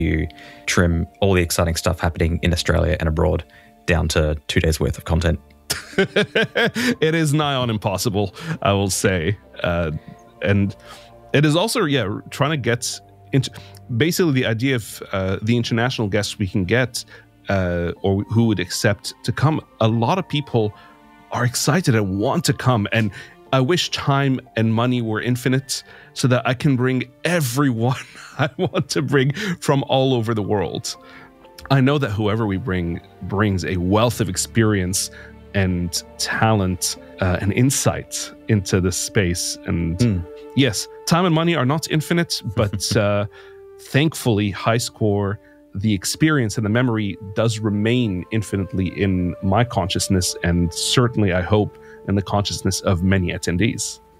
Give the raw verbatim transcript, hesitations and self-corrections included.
you trim all the exciting stuff happening in Australia and abroad down to two days worth of content. It is nigh on impossible, I will say. Uh, and it is also, yeah, trying to get into basically the idea of uh, the international guests we can get uh, or who would accept to come. A lot of people are excited and want to come. And I wish time and money were infinite so that I can bring everyone I want to bring from all over the world. I know that whoever we bring brings a wealth of experience and talent uh, and insight into this space. And mm. yes, time and money are not infinite, but uh, thankfully, High Score, the experience and the memory does remain infinitely in my consciousness, and certainly, I hope, in the consciousness of many attendees.